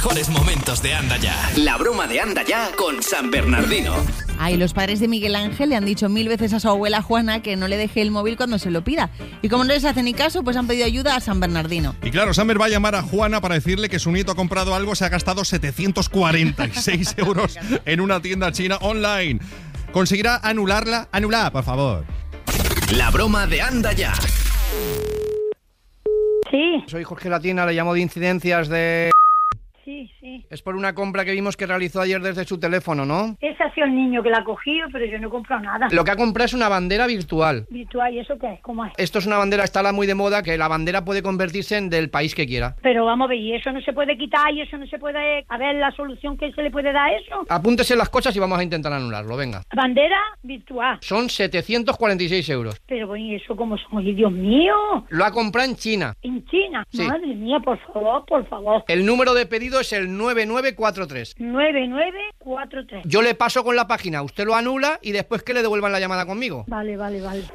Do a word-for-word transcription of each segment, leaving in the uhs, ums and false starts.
mejores momentos de Anda Ya. La broma de Anda Ya con San Bernardino. Ay, los padres de Miguel Ángel le han dicho mil veces a su abuela Juana que no le deje el móvil cuando se lo pida. Y como no les hace ni caso, pues han pedido ayuda a San Bernardino. Y claro, Samber va a llamar a Juana para decirle que su nieto ha comprado algo, se ha gastado setecientos cuarenta y seis euros en una tienda china online. ¿Conseguirá anularla? Anular, por favor. La broma de Anda Ya. Sí. Soy Jorge Latina, le llamo de incidencias de... Sí, sí. Es por una compra que vimos que realizó ayer desde su teléfono, ¿no? Ese ha sido el niño que la ha cogido, pero yo no he comprado nada. Lo que ha comprado es una bandera virtual. ¿Virtual? ¿Y eso qué es? ¿Cómo es? Esto es una bandera, está la muy de moda, que la bandera puede convertirse en del país que quiera. Pero vamos a ver, ¿y eso no se puede quitar? ¿Y eso no se puede... A ver, la solución que se le puede dar a eso? Apúntese las cosas y vamos a intentar anularlo, venga. Bandera virtual. Son setecientos cuarenta y seis euros. Pero, ¿y eso cómo son? ¡Ay, Dios mío! Lo ha comprado en China. ¿En China? Sí. Madre mía, por favor, por favor. El número de pedido es el nueve nueve cuatro tres. nueve nueve cuatro tres. Yo le paso con la página, usted lo anula y después que le devuelvan la llamada conmigo. Vale, vale, vale.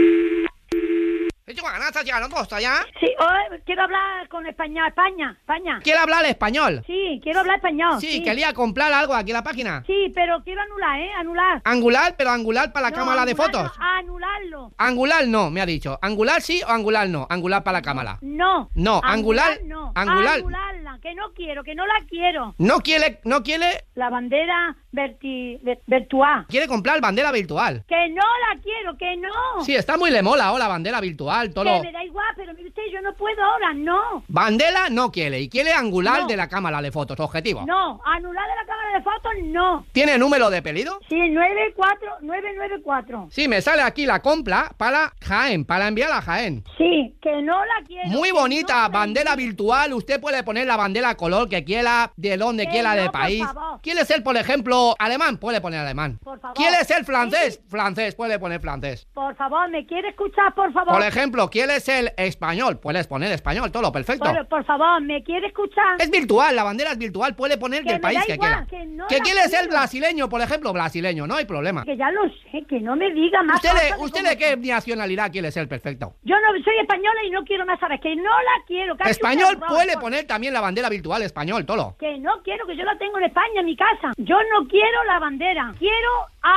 Sí, oh, quiero hablar con España, España, España. ¿Quiere hablar español? Sí, quiero hablar español. Sí, quería comprar algo aquí en la página. Sí, pero quiero anular, ¿eh? Anular. Angular, pero angular para la No, cámara de anularlo, fotos. Anularlo. Angular no, me ha dicho. Angular sí o angular no. Angular para la cámara. No. No, angular. no. Angular. Angularla, que no quiero, que no la quiero. No quiere, no quiere. La bandera verti, ver- virtual. Quiere comprar bandera virtual. Que no la quiero, que no. Sí, está muy le mola, oh, la bandera virtual, todo. Que lo- me da igual, pero mire usted, yo no puedo ahora, no. Bandera no quiere y quiere angular No. de la cámara de fotos, objetivo. No, anular de la cámara de fotos, no. ¿Tiene número de pedido? Sí, nueve cuatro nueve nueve cuatro. Sí, me sale aquí la compra para Jaén, para enviar a Jaén. Sí, que no la quiero. Muy que bonita, no la bandera quiero. virtual. Usted puede poner la bandera color que quiera, de donde Que quiera no, del por país. favor. ¿Quiere ser, por ejemplo, alemán? Puede poner alemán. Por favor. ¿Quiere ser francés? Sí. Francés, puede poner francés. Por favor, ¿me quiere escuchar, por favor? Por ejemplo, ¿quiere ser español? Puedes poner español, todo perfecto. Por, por favor, ¿me quiere escuchar? Es virtual, la bandera es virtual, puede poner Que del me país da que igual, quiera. que no ¿Que la quiere ser quiero. brasileño, por ejemplo? Brasileño, no hay problema. Que ya lo sé, que no me diga más. ¿Usted cosas de, usted cómo de qué son. nacionalidad quiere ser? Perfecto. Yo no soy española y no quiero más saber, que no la quiero. que Español por favor, puede por- poner también la bandera virtual español, todo. Que no quiero, que yo la tengo en España, en mi casa. Yo no quiero la bandera, quiero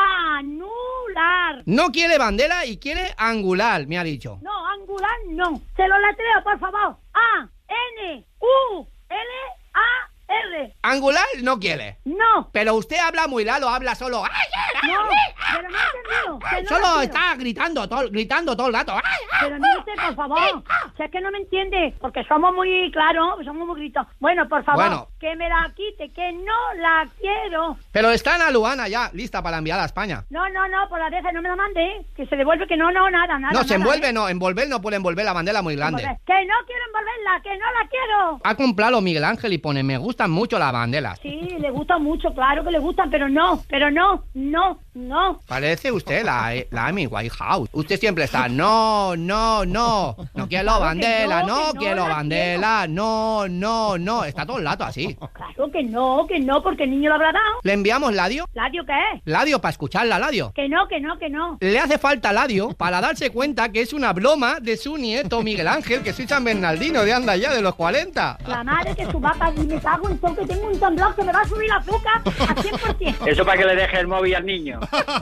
anular. No quiere bandera y quiere angular, me ha dicho. No, angular no. Se lo letreo, por favor. A, N, U, L, A, R. Angular no quiere. No, Pero usted habla muy raro, habla solo. ¡Ay, ay, no, ay! pero no he entendido. que no la Solo quiero. está gritando todo, gritando todo el rato. ¡Ay, ay! Pero mire usted, por favor, si es que no me entiende, porque somos muy claros, somos muy gritos. Bueno, por favor, Bueno. que me la quite, que no la quiero. Pero está en Aduana ya, lista para enviar a España. No, no, no, por la deja, no me la mande, que se devuelve, que no, no, nada, nada. No, se nada, envuelve, ¿eh? no, envolver no puede envolver la bandera muy grande. Envolver. Que no quiero envolverla, que no la quiero. Ha comprado Miguel Ángel y pone, me gustan mucho las banderas. Sí, le gustan mucho, claro que le gustan, pero no, pero no, no, no. Parece usted la, la Amy Whitehouse. Usted siempre está, no, no, no. No quiero Claro que bandera, no, no, que no quiero la bandera, no, no, no. Está todo el rato así. Claro que no, que no, porque el niño lo habrá dado. ¿Le enviamos Ladio? ¿Ladio qué es? Ladio para escucharla, Ladio. Que no, que no, que no. Le hace falta Ladio para darse cuenta que es una broma de su nieto Miguel Ángel, que soy San Bernardino de Anda Ya de los cuarenta. La madre que su vaca y me cago en todo, que tengo un temblor que me va a subir la azúcar a cien por ciento. Eso para que le deje el móvil al niño.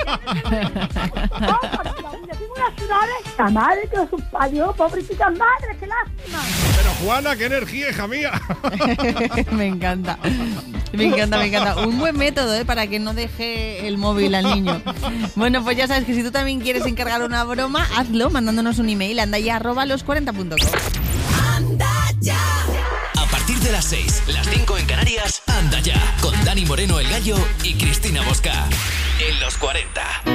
Oh, por Dios, le tengo unas sudores. La madre que su parió, pobrecita madre, qué lástima. Pero Juana, qué energía, hija mía. Me encanta. Me encanta, me encanta. Un buen método, ¿eh? Para que no deje el móvil al niño. Bueno, pues ya sabes que si tú también quieres encargar una broma, hazlo mandándonos un email a andaya arroba los cuarenta punto com. Anda Ya. A partir de las seis, las cinco en Canarias, Anda Ya. Con Dani Moreno el Gallo y Cristina Bosca. En los cuarenta.